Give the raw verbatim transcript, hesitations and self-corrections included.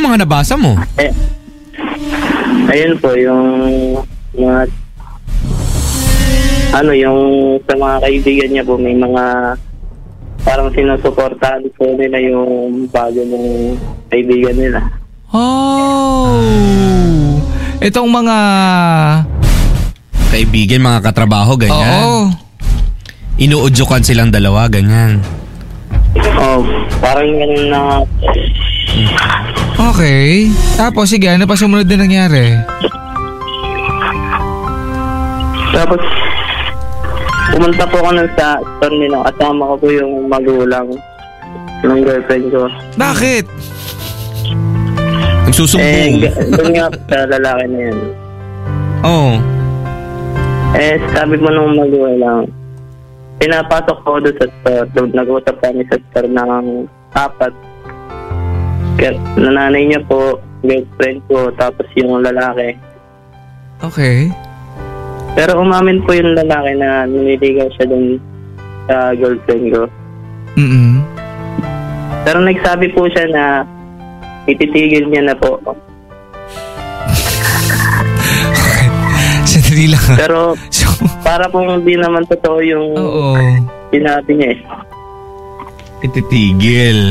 mga nabasa mo? Eh, ayun po, yung mga, ano, yung sa mga kaibigan niya po, may mga parang sinusuportahan po nila yung bago ng kaibigan nila. Oh. Itong mga Kaibigan, mga katrabaho, ganyan. Oo. Inuudyokan silang dalawa, ganyan. Oh, parang ganun na. Okay. Tapos sige, ano pa sumunod na nangyari? Tapos, pumunta po ako nun sa store nila. Kasama ko po yung magulang ng girlfriend ko. Bakit? Eh, Nagsusumbong. g- doon nga po sa lalaki na yun. Oo. Eh, sabi mo nung magulang, pinapasok ko doon sa store. Doon nag-usap kami sa store ng apat. Kaya, nanay niya po, girlfriend ko, tapos yung lalaki. Okay. Pero umamin po yung lalaki na nililigaw siya doon sa girlfriend ko. Mm-mm. Pero nagsabi po siya na ititigil niya na po. Sandali lang. Pero So, para pong hindi naman totoo yung oo. sinabi niya eh. Ititigil.